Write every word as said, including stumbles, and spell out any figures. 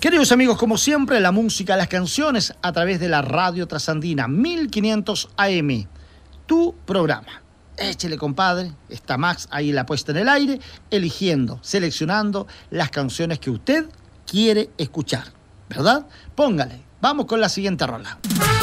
Queridos amigos, como siempre, la música, las canciones a través de la Radio Trasandina mil quinientos A M, tu programa. Échele, compadre, está Max ahí la puesta en el aire, eligiendo, seleccionando las canciones que usted quiere escuchar, ¿verdad? Póngale, vamos con la siguiente rola.